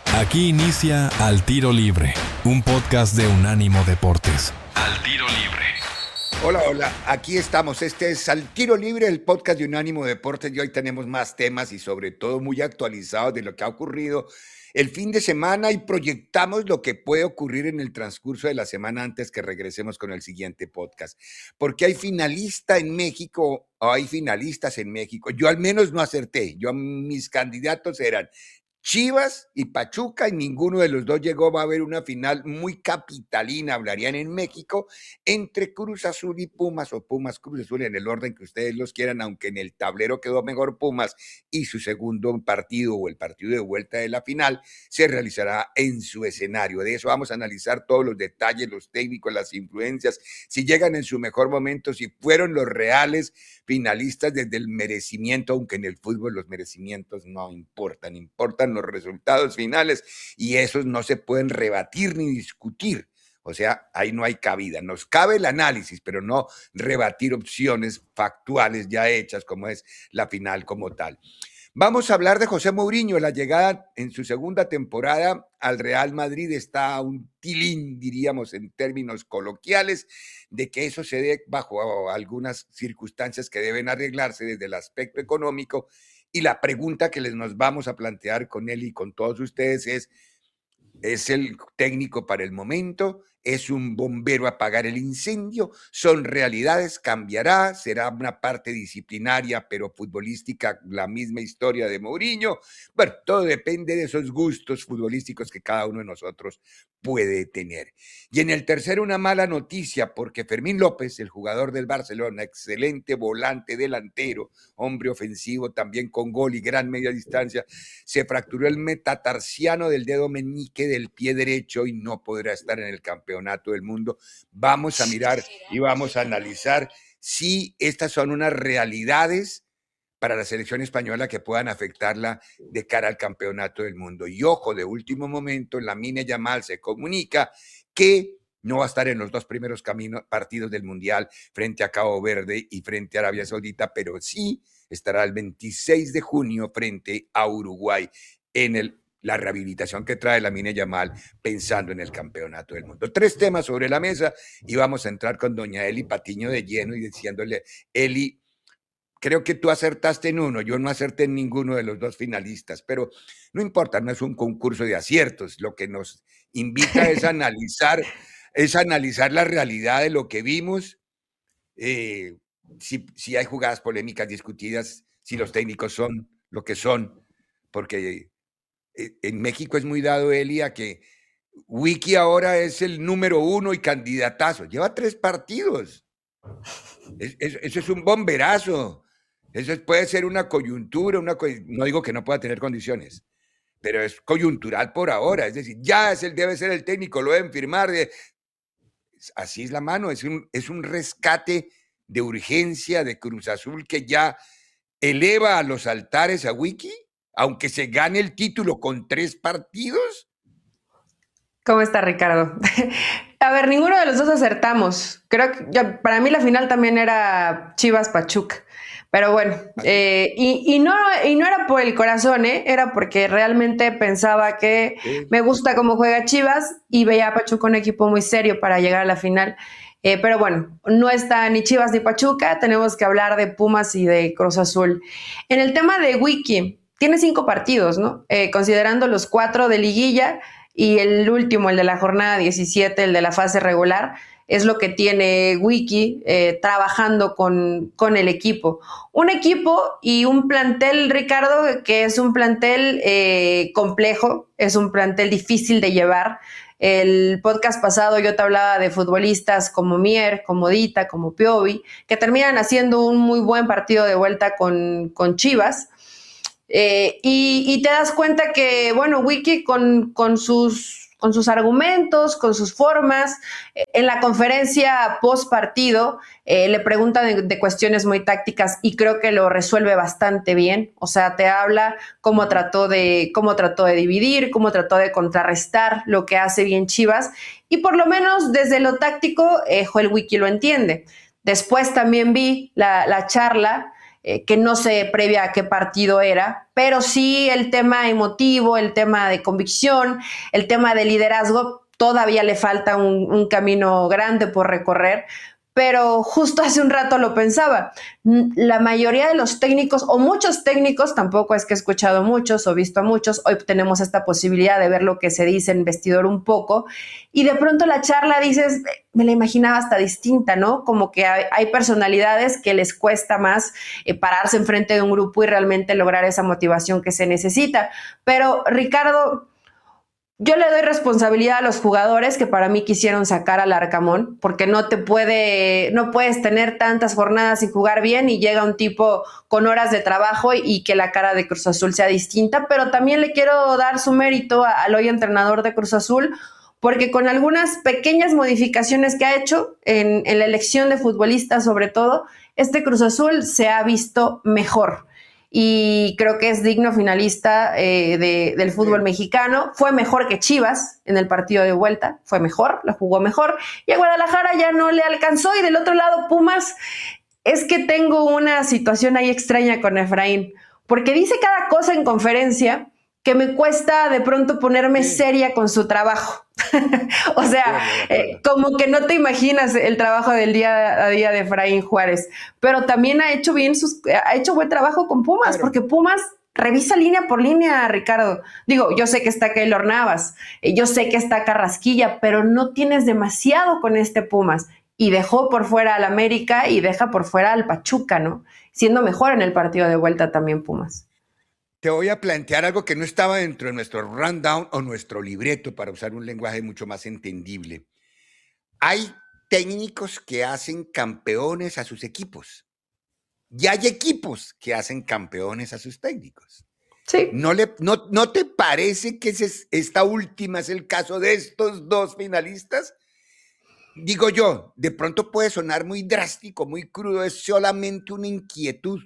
Aquí inicia Al Tiro Libre, un podcast de Unánimo Deportes. Al Tiro Libre. Hola, aquí estamos. Este es Al Tiro Libre, el podcast de Unánimo Deportes, y hoy tenemos más temas y sobre todo muy actualizados de lo que ha ocurrido el fin de semana y proyectamos lo que puede ocurrir en el transcurso de la semana antes que regresemos con el siguiente podcast. Porque hay finalistas en México. Yo al menos no acerté. Mis candidatos eran Chivas y Pachuca, y ninguno de los dos llegó. Va a haber una final muy capitalina, hablarían en México, entre Cruz Azul y Pumas, o Pumas Cruz Azul, en el orden que ustedes los quieran, aunque en el tablero quedó mejor Pumas, y su segundo partido, o el partido de vuelta de la final, se realizará en su escenario. De eso vamos a analizar todos los detalles, los técnicos, las influencias, si llegan en su mejor momento, si fueron los reales finalistas desde el merecimiento, aunque en el fútbol los merecimientos no importan, importan los resultados finales, y esos no se pueden rebatir ni discutir. O sea, ahí no hay cabida. Nos cabe el análisis, pero no rebatir opciones factuales ya hechas, como es la final como tal. Vamos a hablar de José Mourinho. La llegada en su segunda temporada al Real Madrid está a un tilín, diríamos en términos coloquiales, de que eso se dé bajo algunas circunstancias que deben arreglarse desde el aspecto económico. Y la pregunta que nos vamos a plantear con él y con todos ustedes ¿es el técnico para el momento? ¿Es un bombero a apagar el incendio? ¿Son realidades? ¿Cambiará? ¿Será una parte disciplinaria pero futbolística la misma historia de Mourinho? Bueno, todo depende de esos gustos futbolísticos que cada uno de nosotros puede tener. Y en el tercero, una mala noticia, porque Fermín López, el jugador del Barcelona, excelente volante delantero, hombre ofensivo también con gol y gran media distancia, se fracturó el metatarsiano del dedo meñique del pie derecho y no podrá estar en el campeonato del mundo. Vamos a mirar y vamos a analizar si estas son unas realidades para la selección española que puedan afectarla de cara al campeonato del mundo. Y ojo, de último momento, Lamine Yamal se comunica que no va a estar en los dos primeros partidos del Mundial frente a Cabo Verde y frente a Arabia Saudita, pero sí estará el 26 de junio frente a Uruguay en la rehabilitación que trae Lamine Yamal pensando en el campeonato del mundo. 3 temas sobre la mesa y vamos a entrar con doña Eli Patiño de lleno y diciéndole: Eli, creo que tú acertaste en uno, yo no acerté en ninguno de los dos finalistas, pero no importa, no es un concurso de aciertos. Lo que nos invita es analizar la realidad de lo que vimos, si hay jugadas polémicas discutidas, si los técnicos son lo que son, porque en México es muy dado, Eli, a que Wiki ahora es el número 1 y candidatazo. Lleva 3 partidos. Eso es un bomberazo. Eso puede ser una coyuntura, no digo que no pueda tener condiciones, pero es coyuntural por ahora. Es decir, ya debe ser el técnico, lo deben firmar. Así es la mano, es un rescate de urgencia de Cruz Azul que ya eleva a los altares a Wiki, aunque se gane el título con 3 partidos. ¿Cómo está, Ricardo? A ver, ninguno de los dos acertamos. Creo que para mí la final también era Chivas-Pachuca. Pero bueno, y no era por el corazón, era porque realmente pensaba que me gusta cómo juega Chivas y veía a Pachuca un equipo muy serio para llegar a la final. Pero bueno, no está ni Chivas ni Pachuca, tenemos que hablar de Pumas y de Cruz Azul. En el tema de Wiki, tiene 5 partidos, ¿no? Considerando los 4 de liguilla y el último, el de la jornada 17, el de la fase regular, es lo que tiene Wiki trabajando con el equipo. Un equipo y un plantel, Ricardo, que es un plantel complejo, es un plantel difícil de llevar. El podcast pasado yo te hablaba de futbolistas como Mier, como Dita, como Piovi, que terminan haciendo un muy buen partido de vuelta con Chivas. Y te das cuenta que, bueno, Wiki con sus argumentos, con sus formas, en la conferencia post partido le preguntan de cuestiones muy tácticas y creo que lo resuelve bastante bien. O sea, te habla cómo trató de dividir, cómo trató de contrarrestar lo que hace bien Chivas, y por lo menos desde lo táctico, Joel Wiki lo entiende. Después también vi la charla que no sé previa a qué partido era, pero sí el tema emotivo, el tema de convicción, el tema de liderazgo, todavía le falta un camino grande por recorrer. Pero justo hace un rato lo pensaba, la mayoría de los técnicos, o muchos técnicos, tampoco es que he escuchado muchos o visto a muchos, hoy tenemos esta posibilidad de ver lo que se dice en vestidor un poco, y de pronto la charla dices, me la imaginaba hasta distinta, ¿no? Como que hay personalidades que les cuesta más pararse enfrente de un grupo y realmente lograr esa motivación que se necesita. Pero Ricardo, yo le doy responsabilidad a los jugadores que para mí quisieron sacar al Arcamón, porque no puedes tener tantas jornadas y jugar bien y llega un tipo con horas de trabajo y que la cara de Cruz Azul sea distinta, pero también le quiero dar su mérito al hoy entrenador de Cruz Azul, porque con algunas pequeñas modificaciones que ha hecho en la elección de futbolistas sobre todo, este Cruz Azul se ha visto mejor. Y creo que es digno finalista del fútbol mexicano. Fue mejor que Chivas en el partido de vuelta, fue mejor, la jugó mejor, y a Guadalajara ya no le alcanzó. Y del otro lado, Pumas, es que tengo una situación ahí extraña con Efraín, porque dice cada cosa en conferencia que me cuesta de pronto ponerme seria con su trabajo. O sea, como que no te imaginas el trabajo del día a día de Efraín Juárez, pero también ha hecho buen trabajo con Pumas, porque Pumas revisa línea por línea, Ricardo. Digo, yo sé que está Keylor Navas, yo sé que está Carrasquilla, pero no tienes demasiado con este Pumas. Y dejó por fuera al América y deja por fuera al Pachuca, ¿no? Siendo mejor en el partido de vuelta también Pumas. Te voy a plantear algo que no estaba dentro de nuestro rundown o nuestro libreto, para usar un lenguaje mucho más entendible. Hay técnicos que hacen campeones a sus equipos y hay equipos que hacen campeones a sus técnicos. Sí. ¿No te parece que esta última es el caso de estos dos finalistas? Digo yo, de pronto puede sonar muy drástico, muy crudo, es solamente una inquietud.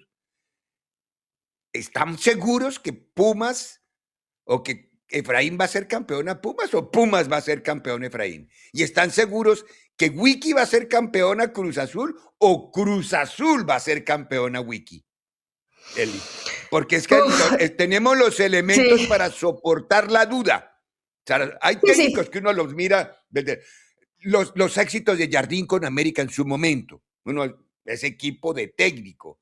¿Están seguros que Pumas o que Efraín va a ser campeón a Pumas o Pumas va a ser campeón Efraín? ¿Y están seguros que Wiki va a ser campeón a Cruz Azul o Cruz Azul va a ser campeón a Wiki? Eli, porque es que tenemos los elementos para soportar la duda. O sea, hay técnicos que uno los mira desde los éxitos de Jardín con América en su momento. Uno es equipo de técnico.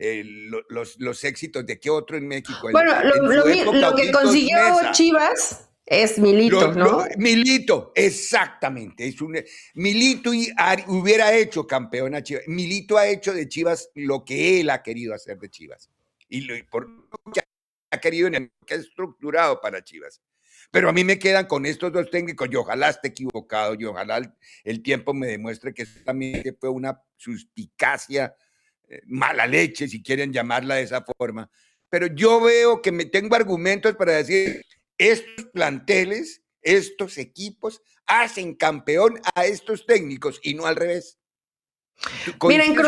Los éxitos de qué otro en México. Bueno, lo que consiguió Mesa. Chivas es Milito, ¿no? Milito, exactamente. Milito hubiera hecho campeón a Chivas. Milito ha hecho de Chivas lo que él ha querido hacer de Chivas. Y por lo que ha querido en el que ha estructurado para Chivas. Pero a mí me quedan con estos dos técnicos, y ojalá esté equivocado, y ojalá el tiempo me demuestre que solamente fue una suspicacia, mala leche, si quieren llamarla de esa forma. Pero yo veo que tengo argumentos para decir, estos planteles, estos equipos, hacen campeón a estos técnicos y no al revés. Mira, en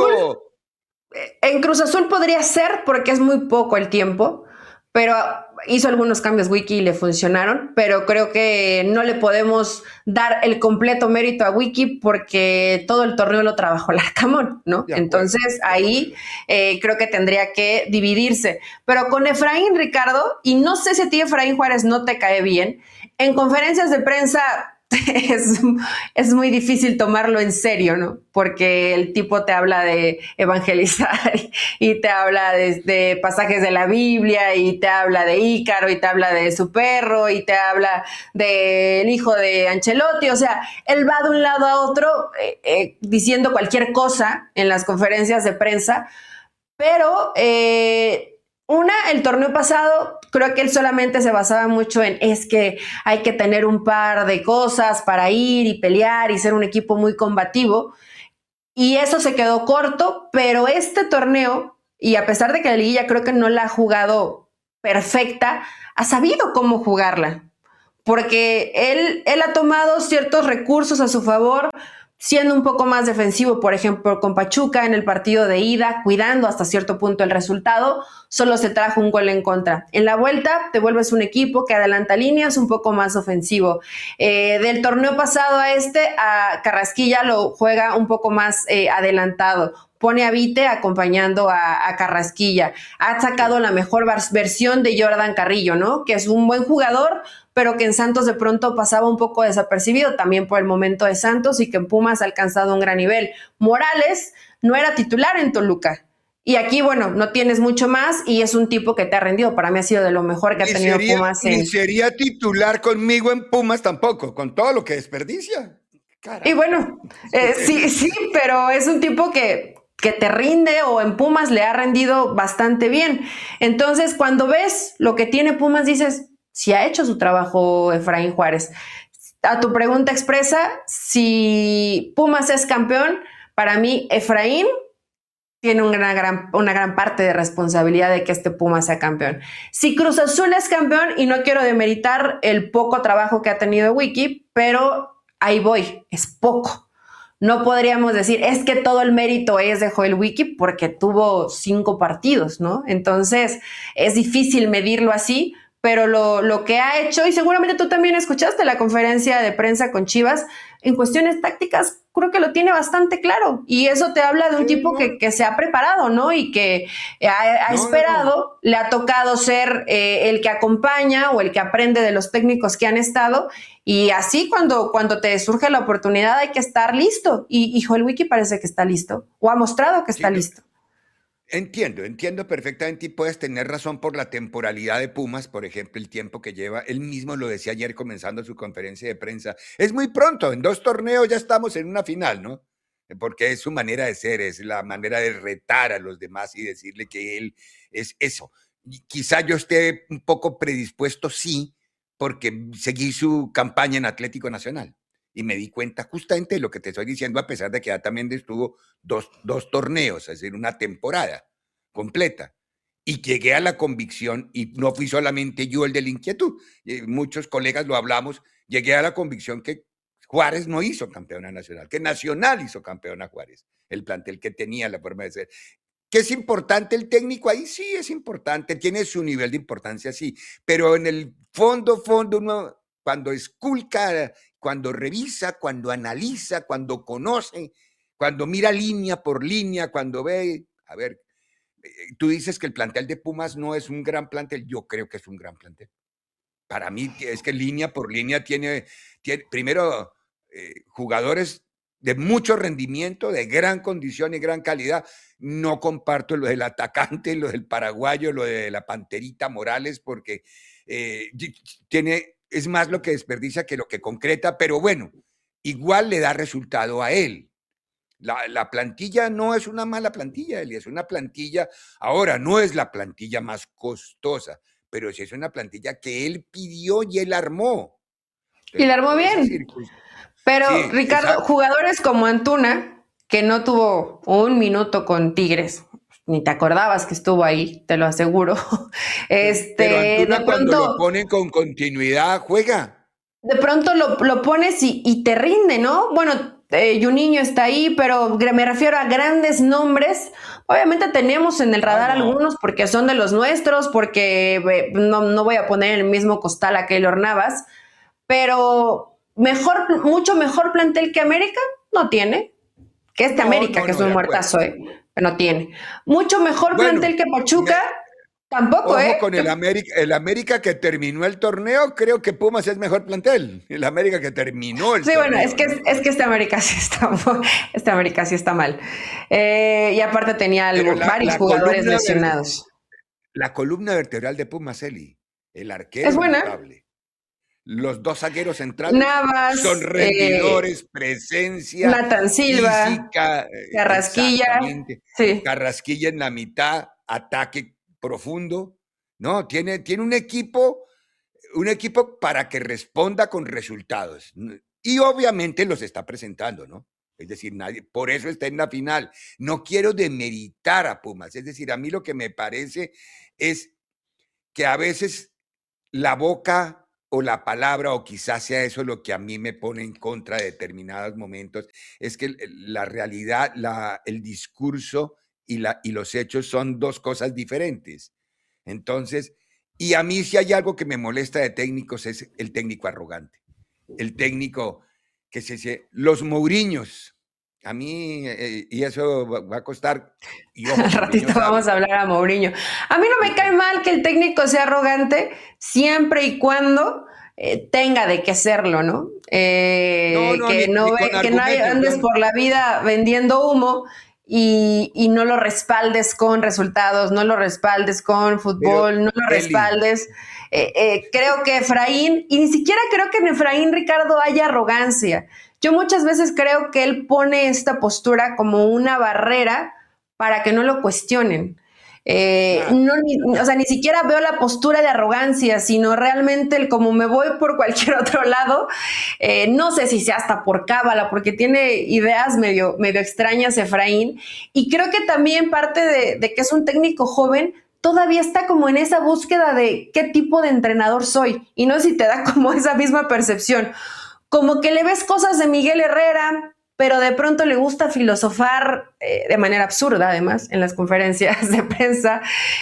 Cruz Azul podría ser porque es muy poco el tiempo, pero hizo algunos cambios Wiki y le funcionaron, pero creo que no le podemos dar el completo mérito a Wiki porque todo el torneo lo trabajó el Arcamón, ¿no? Entonces ahí creo que tendría que dividirse. Pero con Efraín, Ricardo, y no sé si a ti Efraín Juárez no te cae bien, en conferencias de prensa es muy difícil tomarlo en serio, ¿no? Porque el tipo te habla de evangelizar y te habla de pasajes de la Biblia y te habla de Ícaro y te habla de su perro y te habla del hijo de Ancelotti. O sea, él va de un lado a otro diciendo cualquier cosa en las conferencias de prensa, pero el torneo pasado, creo que él solamente se basaba mucho en es que hay que tener un par de cosas para ir y pelear y ser un equipo muy combativo. Y eso se quedó corto, pero este torneo, y a pesar de que la liguilla creo que no la ha jugado perfecta, ha sabido cómo jugarla. Porque él ha tomado ciertos recursos a su favor, siendo un poco más defensivo, por ejemplo, con Pachuca en el partido de ida, cuidando hasta cierto punto el resultado, solo se trajo un gol en contra. En la vuelta te vuelves un equipo que adelanta líneas, un poco más ofensivo. Del torneo pasado a Carrasquilla lo juega un poco más adelantado. pone a Vite acompañando a Carrasquilla. Ha sacado la mejor versión de Jordan Carrillo, ¿no? Que es un buen jugador, pero que en Santos de pronto pasaba un poco desapercibido también por el momento de Santos y que en Pumas ha alcanzado un gran nivel. Morales no era titular en Toluca. Y aquí, bueno, no tienes mucho más y es un tipo que te ha rendido. Para mí ha sido de lo mejor que ha tenido Pumas. Ni sería titular conmigo en Pumas tampoco, con todo lo que desperdicia. Carajo. Y bueno, sí, pero es un tipo que te rinde o en Pumas le ha rendido bastante bien. Entonces, cuando ves lo que tiene Pumas, dices, si ha hecho su trabajo Efraín Juárez. A tu pregunta expresa, si Pumas es campeón, para mí Efraín tiene una gran parte de responsabilidad de que este Puma sea campeón. Si Cruz Azul es campeón, y no quiero demeritar el poco trabajo que ha tenido Wiki, pero ahí voy, es poco. No podríamos decir, es que todo el mérito es de Joel Wiki porque tuvo 5 partidos, ¿no? Entonces, es difícil medirlo así, pero lo que ha hecho, y seguramente tú también escuchaste la conferencia de prensa con Chivas, en cuestiones tácticas creo que lo tiene bastante claro, y eso te habla de un tipo que se ha preparado, ¿no? Y que ha esperado, le ha tocado ser el que acompaña o el que aprende de los técnicos que han estado, y así cuando te surge la oportunidad hay que estar listo, y Joel Wiki parece que está listo, o ha mostrado que está listo. Entiendo perfectamente y puedes tener razón por la temporalidad de Pumas, por ejemplo, el tiempo que lleva. Él mismo lo decía ayer comenzando su conferencia de prensa. Es muy pronto, en 2 torneos ya estamos en una final, ¿no? Porque es su manera de ser, es la manera de retar a los demás y decirle que él es eso. Y quizá yo esté un poco predispuesto, sí, porque seguí su campaña en Atlético Nacional. Y me di cuenta justamente de lo que te estoy diciendo, a pesar de que ya también estuvo dos torneos, es decir, una temporada completa. Y llegué a la convicción, y no fui solamente yo el de la inquietud, muchos colegas lo hablamos, llegué a la convicción que Juárez no hizo campeona nacional, que Nacional hizo campeona Juárez, el plantel que tenía, la forma de ser. ¿Que es importante el técnico ahí? Sí, es importante, tiene su nivel de importancia, sí, pero en el fondo, uno cuando esculca, cuando revisa, cuando analiza, cuando conoce, cuando mira línea por línea, cuando ve, a ver, tú dices que el plantel de Pumas no es un gran plantel, yo creo que es un gran plantel. Para mí es que línea por línea tiene primero, jugadores de mucho rendimiento, de gran condición y gran calidad. No comparto lo del atacante, lo del paraguayo, lo de la Panterita Morales, porque es más lo que desperdicia que lo que concreta, pero bueno, igual le da resultado a él. La plantilla no es una mala plantilla, Eli, es una plantilla, ahora no es la plantilla más costosa, pero sí es una plantilla que él pidió y él armó. Y la armó bien. Pero, sí, Ricardo, exacto. Jugadores como Antuna, que no tuvo un minuto con Tigres, ni te acordabas que estuvo ahí, te lo aseguro. Pero Antuna, de pronto, cuando lo ponen con continuidad, juega. De pronto lo pones y te rinde, ¿no? Bueno, Juninho está ahí, pero me refiero a grandes nombres. Obviamente tenemos en el radar algunos porque son de los nuestros, porque no voy a poner en el mismo costal a Keylor Navas, pero mucho mejor plantel que América no tiene. Que América, que es un muertazo, no tiene. Mucho mejor plantel que Pachuca. Tampoco, ojo con el América que terminó el torneo, creo que Pumas es mejor plantel. El América que terminó el torneo. Sí, bueno, es que este América sí está mal. Y aparte tenía varios jugadores lesionados. La columna vertebral de Pumas, Eli, el arquero es buena. Notable. Los 2 zagueros centrales Navas, son rendidores, presencia, Nathan Silva, física, Carrasquilla, sí. Carrasquilla en la mitad, ataque profundo, ¿no? Tiene un equipo para que responda con resultados. Y obviamente los está presentando, ¿no? Es decir, por eso está en la final. No quiero demeritar a Pumas. Es decir, a mí lo que me parece es que a veces la boca o la palabra, o quizás sea eso lo que a mí me pone en contra de determinados momentos, es que la realidad, el discurso y los hechos son 2 cosas diferentes. Entonces, y a mí si hay algo que me molesta de técnicos es el técnico arrogante, el técnico que se dice, los Mourinhos, A mí, y eso va a costar, y ojo, Al Mourinho ratito sabe. vamos a hablar a Mourinho. A mí no me cae mal que el técnico sea arrogante siempre y cuando tenga de qué serlo, ¿no? No, no, Que no ni con que no argumentos. andes por la vida vendiendo humo y no lo respaldes con resultados, no lo respaldes con Pero, fútbol, no lo Eli, respaldes. Creo que Efraín, y ni siquiera creo que en Efraín, Ricardo, haya arrogancia. Yo muchas veces creo que él pone esta postura como una barrera para que no lo cuestionen. claro, No, o sea, ni siquiera veo la postura de arrogancia, sino realmente el como me voy por cualquier otro lado. No sé si sea hasta por cábala, porque tiene ideas medio extrañas Efraín. Y creo que también parte de que es un técnico joven, todavía está como en esa búsqueda de qué tipo de entrenador soy. Y no sé si te da como esa misma percepción. Como que le ves cosas de Miguel Herrera, pero de pronto le gusta filosofar de manera absurda, además, en las conferencias de prensa,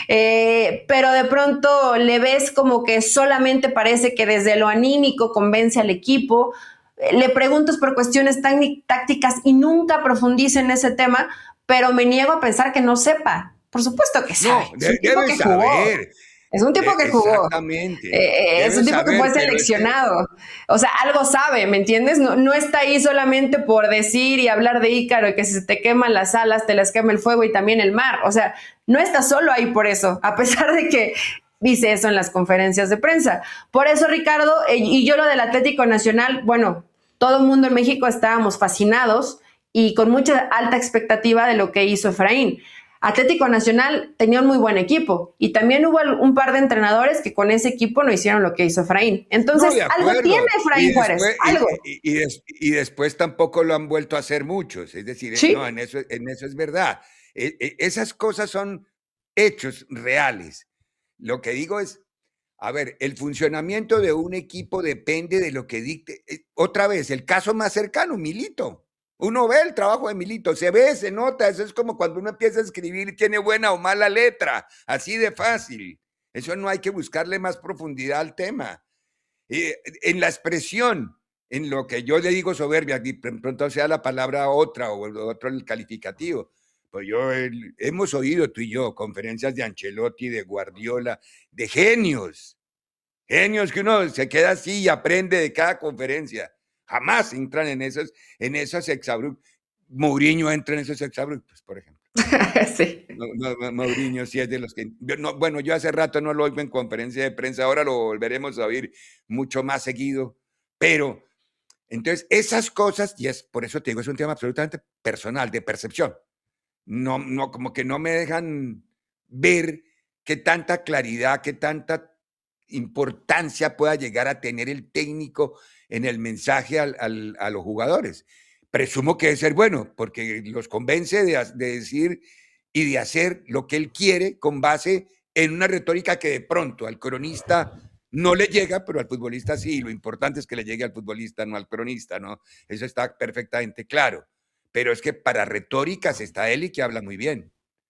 pero de pronto le ves como que solamente parece que desde lo anímico convence al equipo. Le preguntas por cuestiones tácticas y nunca profundiza en ese tema, pero me niego a pensar que no sepa. Por supuesto que sabe. no, Es un tipo debe que jugó. saber, Es un tipo que jugó. exactamente, Es debe un tipo que fue saber, pero es que, seleccionado. O sea, algo sabe, ¿me entiendes? No, no está ahí solamente por decir y hablar de Ícaro y que si se te queman las alas, te las quema el fuego y también el mar. O sea, no está solo ahí por eso, a pesar de que dice eso en las conferencias de prensa. Por eso, Ricardo, y yo lo del Atlético Nacional, bueno, todo el mundo en México estábamos fascinados y con mucha alta expectativa de lo que hizo Efraín. Atlético Nacional tenía un muy buen equipo y también hubo un par de entrenadores que con ese equipo no hicieron lo que hizo Efraín. no, Entonces, de algo tiene acuerdo, y Efraín Juárez, después, algo. y después tampoco lo han vuelto a hacer muchos, es decir, no, Sí, en eso es verdad. Esas cosas son hechos reales. Lo que digo es, a ver, el funcionamiento de un equipo depende de lo que dicte. Otra vez, el caso más cercano, Milito. Uno ve el trabajo de Milito, se ve, se nota, eso es como cuando uno empieza a escribir y tiene buena o mala letra, así de fácil. Eso no hay que buscarle más profundidad al tema. En la expresión, en lo que yo le digo soberbia, y pronto sea la palabra otra o otro el calificativo. Pues hemos oído tú y yo conferencias de Ancelotti, de Guardiola, de genios, genios que uno se queda así y aprende de cada conferencia. Jamás entran en esos exabruptos. Mourinho entra en esos exabruptos, por ejemplo. sí. Mourinho sí es de los que... No, bueno, yo hace rato no lo oigo en conferencia de prensa, ahora lo volveremos a oír mucho más seguido, pero entonces esas cosas, y es por eso te digo, es un tema absolutamente personal, de percepción. No, no, como que no me dejan ver qué tanta claridad, qué tanta importancia pueda llegar a tener el técnico en el mensaje a los jugadores. Presumo que debe ser bueno, porque los convence de decir y de hacer lo que él quiere con base en una retórica que de pronto al cronista no le llega, pero al futbolista sí. Lo importante es que le llegue al futbolista, no al cronista, ¿no? Eso está perfectamente claro. Pero es que para retóricas está él y que habla muy bien.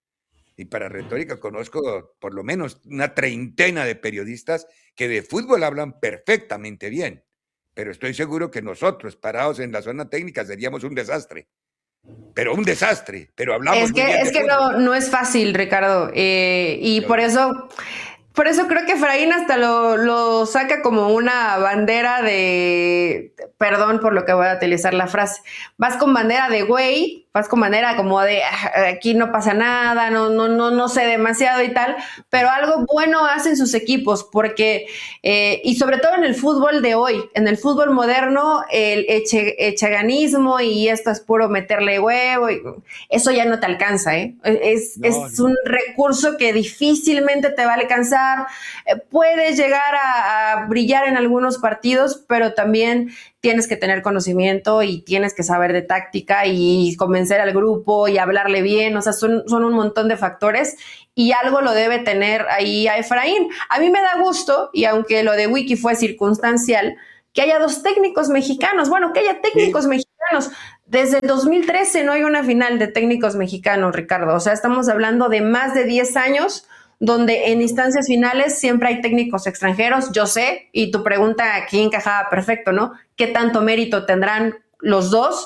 Y para retórica conozco por lo menos una treintena de periodistas que de fútbol hablan perfectamente bien. Pero estoy seguro que nosotros, parados en la zona técnica, seríamos un desastre. Pero un desastre, pero hablamos muy bien Es de que fútbol. no es fácil, Ricardo. Y Lo es. por eso creo que Efraín hasta lo saca como una bandera de, perdón por lo que voy a utilizar la frase, vas con bandera de güey, vas con bandera como de aquí no pasa nada, no sé demasiado y tal, pero algo bueno hacen sus equipos porque, y sobre todo en el fútbol de hoy, en el fútbol moderno, el echeganismo y esto es puro meterle huevo, y eso ya no te alcanza, ¿eh? No, Es no. un recurso que difícilmente te va a alcanzar. Puedes llegar a brillar en algunos partidos, pero también tienes que tener conocimiento y tienes que saber de táctica y convencer al grupo y hablarle bien. O sea, son un montón de factores y algo lo debe tener ahí a Efraín. A mí me da gusto, y aunque lo de Wiki fue circunstancial, que haya dos técnicos mexicanos. Bueno, que haya técnicos Sí, mexicanos. Desde el 2013 no hay una final de técnicos mexicanos, Ricardo. O sea, estamos hablando de más de 10 años donde en instancias finales siempre hay técnicos extranjeros. Yo sé, y tu pregunta aquí encajaba perfecto, ¿no? ¿Qué tanto mérito tendrán los dos?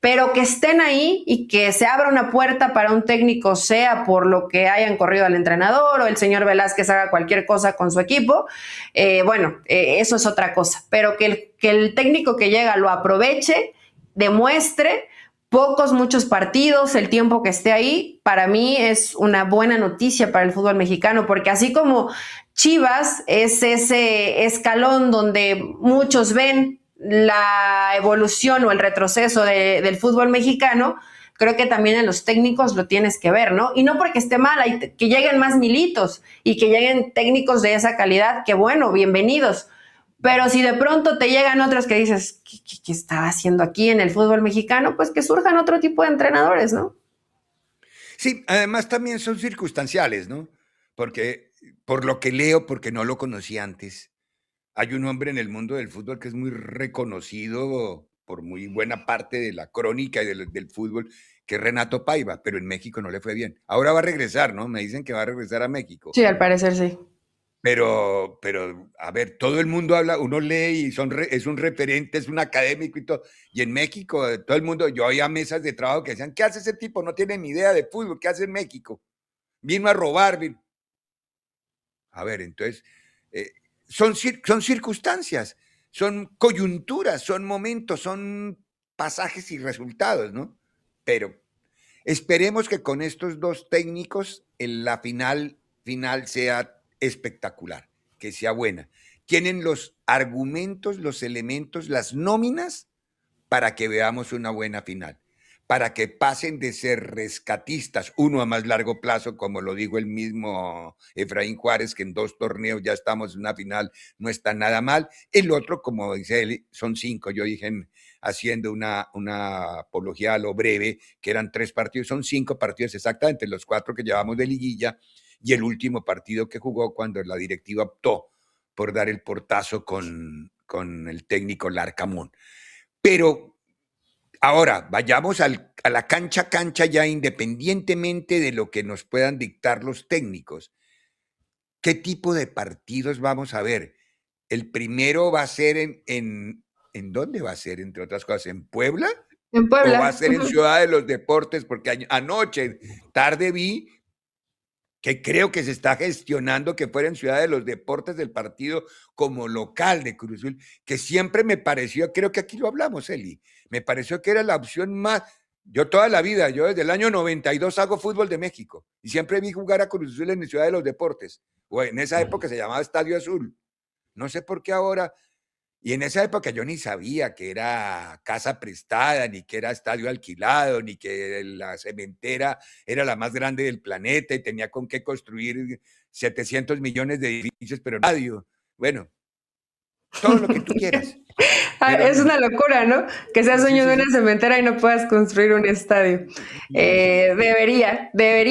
pero que estén ahí y que se abra una puerta para un técnico, sea por lo que hayan corrido al entrenador o el señor Velázquez haga cualquier cosa con su equipo, eso es otra cosa, pero que el técnico que llega lo aproveche, demuestre muchos partidos, el tiempo que esté ahí, para mí es una buena noticia para el fútbol mexicano, porque así como Chivas es ese escalón donde muchos ven la evolución o el retroceso del fútbol mexicano, creo que también en los técnicos lo tienes que ver, ¿no? Y no porque esté mal, que lleguen más Militos y que lleguen técnicos de esa calidad, que bueno, bienvenidos. Pero si de pronto te llegan otros que dices, ¿qué estaba haciendo aquí en el fútbol mexicano? Pues que surjan otro tipo de entrenadores, ¿no? Sí, además también son circunstanciales, ¿no? Porque por lo que leo, porque no lo conocí antes, hay un hombre en el mundo del fútbol que es muy reconocido por muy buena parte de la crónica y del fútbol, que es Renato Paiva, pero en México no le fue bien. Ahora va a regresar, ¿no? Me dicen que va a regresar a México. Sí, al parecer sí. Pero, a ver, todo el mundo habla, uno lee y es un referente, es un académico y todo. Y en México, todo el mundo, yo oía mesas de trabajo que decían, ¿qué hace ese tipo? No tiene ni idea de fútbol, ¿qué hace en México? Vino a robar. A ver, entonces, son circunstancias, son coyunturas, son momentos, son pasajes y resultados, ¿no? Pero esperemos que con estos dos técnicos la final sea espectacular, que sea buena. Tienen los argumentos, los elementos, las nóminas para que veamos una buena final, para que pasen de ser rescatistas, uno a más largo plazo, como lo dijo el mismo Efraín Juárez, que en 2 torneos ya estamos en una final, no está nada mal. El otro, como dice él, son 5, yo dije haciendo una apología a lo breve, que eran 3 partidos, son 5 partidos exactamente, los 4 que llevamos de liguilla y el último partido que jugó cuando la directiva optó por dar el portazo con el técnico Larcamón. Pero ahora vayamos a la cancha ya, independientemente de lo que nos puedan dictar los técnicos. ¿Qué tipo de partidos vamos a ver? El primero va a ser ¿en dónde va a ser, entre otras cosas? ¿En Puebla? En ¿O va a Puebla. ser en Ciudad de los Deportes? Porque anoche, tarde vi que creo que se está gestionando que fuera en Ciudad de los Deportes del partido como local de Cruz Azul, que siempre me pareció, creo que aquí lo hablamos, Eli, me pareció que era la opción más. Yo toda la vida, yo desde el año 92 hago fútbol de México y siempre vi jugar a Cruz Azul en Ciudad de los Deportes, o en esa época se llamaba Estadio Azul. No sé por qué ahora. Y en esa época yo ni sabía que era casa prestada, ni que era estadio alquilado, ni que la cementera era la más grande del planeta y tenía con qué construir 700 millones de edificios, pero estadio. Bueno, todo lo que tú quieras. Es una locura, ¿no? Que seas dueño de una cementera y no puedas construir un estadio. Debería.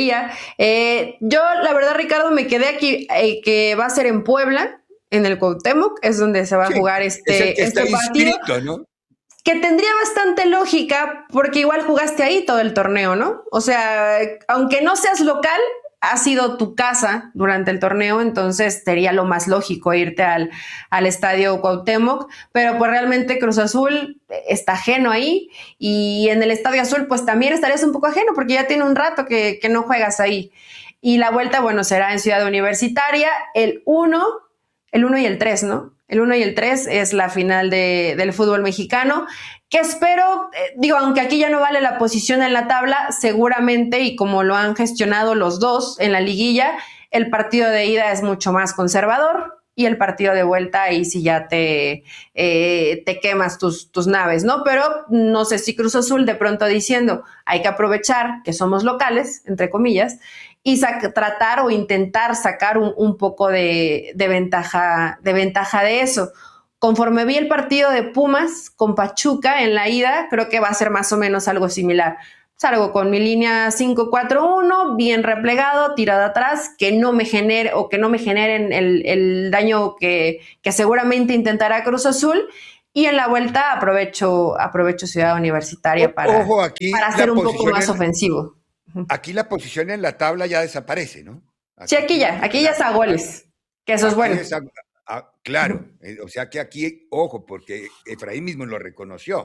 Yo, la verdad, Ricardo, me quedé aquí, que va a ser en Puebla, en el Cuauhtémoc, es donde se va a jugar este partido, inscrito, ¿no? Que tendría bastante lógica, porque igual jugaste ahí todo el torneo, ¿no? O sea, aunque no seas local, ha sido tu casa durante el torneo, entonces sería lo más lógico irte al estadio Cuauhtémoc, pero pues realmente Cruz Azul está ajeno ahí, y en el Estadio Azul pues también estarías un poco ajeno, porque ya tiene un rato que no juegas ahí. Y la vuelta, bueno, será en Ciudad Universitaria, el 1 y el 3, ¿no? El 1 y el 3 es la final del fútbol mexicano, que espero, aunque aquí ya no vale la posición en la tabla, seguramente, y como lo han gestionado los dos en la liguilla, el partido de ida es mucho más conservador y el partido de vuelta ahí sí ya te quemas tus naves, ¿no? Pero no sé si Cruz Azul de pronto diciendo, hay que aprovechar que somos locales, entre comillas, y tratar o intentar sacar un poco de ventaja de eso. Conforme vi el partido de Pumas con Pachuca en la ida, creo que va a ser más o menos algo similar. Salgo con mi línea 5-4-1, bien replegado, tirado atrás, que no me generen el daño que seguramente intentará Cruz Azul. Y en la vuelta aprovecho Ciudad Universitaria para ser un poco más ofensivo. Aquí la posición en la tabla ya desaparece, ¿no? Sí, aquí ya es a goles, que eso es bueno. Claro, o sea que aquí, ojo, porque Efraín mismo lo reconoció.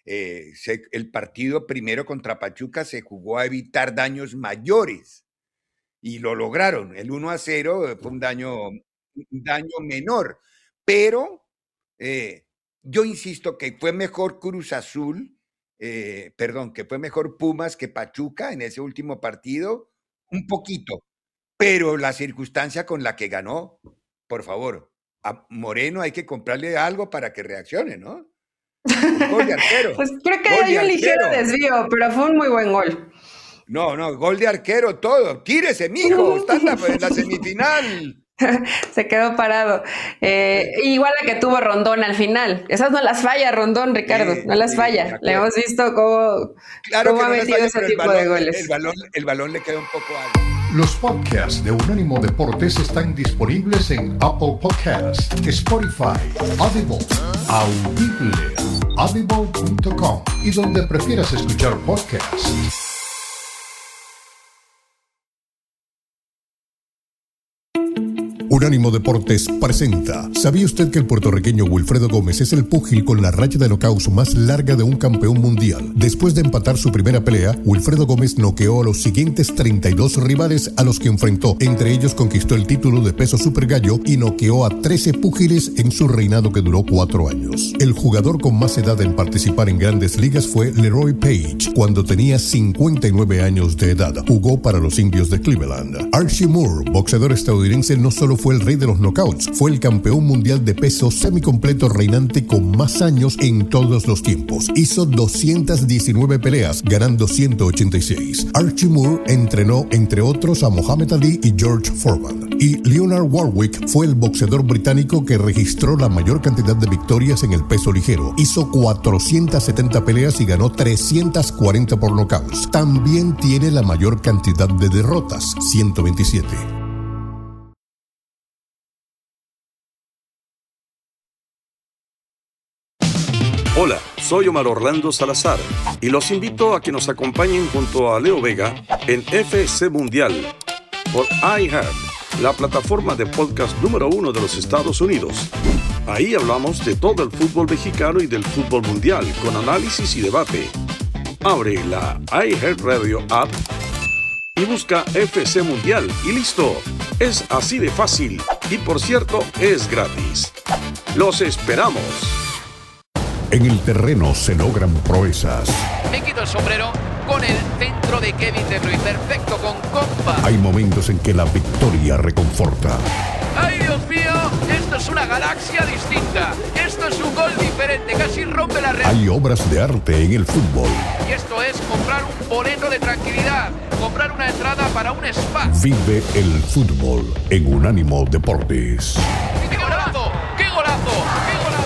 el partido primero contra Pachuca se jugó a evitar daños mayores y lo lograron. El 1-0 fue un daño menor, pero yo insisto que fue mejor Cruz Azul, que fue mejor Pumas que Pachuca en ese último partido, un poquito, pero la circunstancia con la que ganó, por favor, a Moreno hay que comprarle algo para que reaccione, ¿no? Un gol de arquero. Pues creo que hay un ligero desvío, pero fue un muy buen gol. No, gol de arquero, todo. Tírese, mijo, está en la semifinal. Se quedó parado. Igual la que tuvo Rondón al final. Esas no las falla Rondón, Ricardo, no las falla. Le hemos visto cómo ha metido ese tipo de goles. El balón le queda un poco alto. Los podcasts de Unánimo Deportes están disponibles en Apple Podcasts, Spotify, Audible, audible.com y donde prefieras escuchar podcasts. Unánimo Deportes presenta. ¿Sabía usted que el puertorriqueño Wilfredo Gómez es el púgil con la racha de knockouts más larga de un campeón mundial? Después de empatar su primera pelea, Wilfredo Gómez noqueó a los siguientes 32 rivales a los que enfrentó. Entre ellos conquistó el título de peso super gallo y noqueó a 13 púgiles en su reinado que duró 4 años. El jugador con más edad en participar en grandes ligas fue Leroy Page, cuando tenía 59 años de edad. Jugó para los Indios de Cleveland. Archie Moore, boxeador estadounidense, no solo fue el rey de los knockouts, fue el campeón mundial de peso semicompleto reinante con más años en todos los tiempos. Hizo 219 peleas, ganando 186. Archie Moore entrenó, entre otros, a Muhammad Ali y George Foreman. Y Leonard Warwick fue el boxeador británico que registró la mayor cantidad de victorias en el peso ligero. Hizo 470 peleas y ganó 340 por knockouts. También tiene la mayor cantidad de derrotas, 127. Hola, soy Omar Orlando Salazar y los invito a que nos acompañen junto a Leo Vega en FC Mundial por iHeart, la plataforma de podcast número 1 de los Estados Unidos. Ahí hablamos de todo el fútbol mexicano y del fútbol mundial con análisis y debate. Abre la iHeart Radio app y busca FC Mundial y listo. Es así de fácil y, por cierto, es gratis. ¡Los esperamos! En el terreno se logran proezas. Me quito el sombrero con el centro de Kevin De Bruyne, perfecto, con compa. Hay momentos en que la victoria reconforta. ¡Ay, Dios mío! Esto es una galaxia distinta. Esto es un gol diferente, casi rompe la red. Hay obras de arte en el fútbol. Y esto es comprar un boleto de tranquilidad, comprar una entrada para un spa. Vive el fútbol en Unánimo Deportes. ¡Qué golazo! ¡Qué golazo! ¡Qué golazo!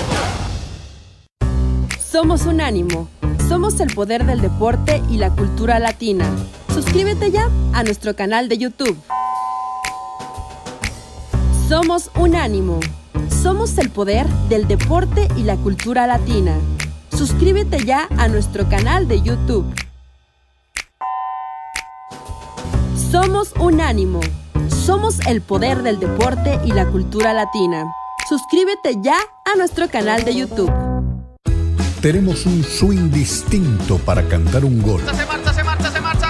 Somos Unánimo. Somos el poder del deporte y la cultura latina. Suscríbete ya a nuestro canal de YouTube. Somos Unánimo. Somos el poder del deporte y la cultura latina. Suscríbete ya a nuestro canal de YouTube. Somos Unánimo. Somos el poder del deporte y la cultura latina. Suscríbete ya a nuestro canal de YouTube. Tenemos un swing distinto para cantar un gol. ¡Se marcha, se marcha, se marcha!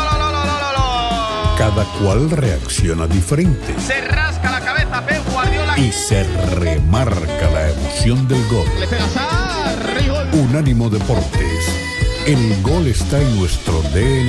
Cada cual reacciona diferente. Se rasca la cabeza Pep Guardiola Y se remarca la emoción del gol. le pega Sarri, gol. Unánimo Deportes. El gol está en nuestro DNA.